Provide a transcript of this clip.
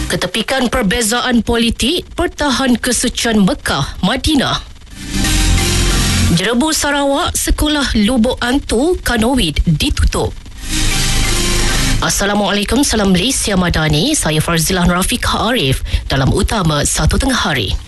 Ketepikan perbezaan politik, pertahan kesucian Mekah, Madinah. Jerebu Sarawak, sekolah Lubuk Antu, Kanowid ditutup. Assalamualaikum, salam Malaysia Madani. Saya Farzilah Rafiq Arif dalam Utama 1 Tengah Hari.